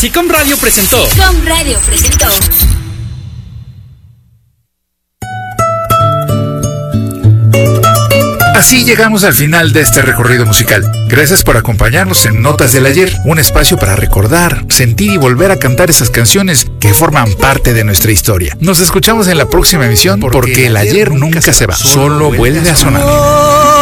Hicom Radio presentó. Hicom Radio presentó. Así llegamos al final de este recorrido musical. Gracias por acompañarnos en Notas del Ayer, un espacio para recordar, sentir y volver a cantar esas canciones que forman parte de nuestra historia. Nos escuchamos en la próxima emisión porque el ayer nunca se va, solo vuelve a sonar.